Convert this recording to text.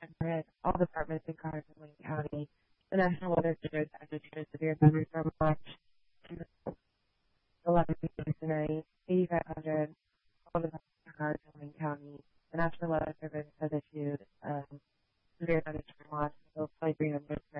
800, all departments and cars in Wayne County. The National Weather Service has issued severe thunderstorm watch in the 11 p.m. tonight. 8,500, all departments and cars in Wayne County. The National Weather Service has issued severe thunderstorm watch. So flight 300